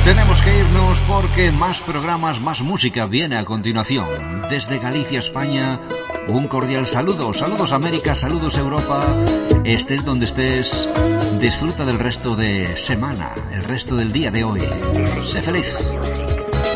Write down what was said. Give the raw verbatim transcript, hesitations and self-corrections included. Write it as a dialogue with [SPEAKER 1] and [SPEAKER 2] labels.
[SPEAKER 1] Tenemos que irnos porque más programas, más música viene a continuación. Desde Galicia, España, un cordial saludo. Saludos América, saludos Europa. Estés donde estés, disfruta del resto de semana, el resto del día de hoy. Sé feliz.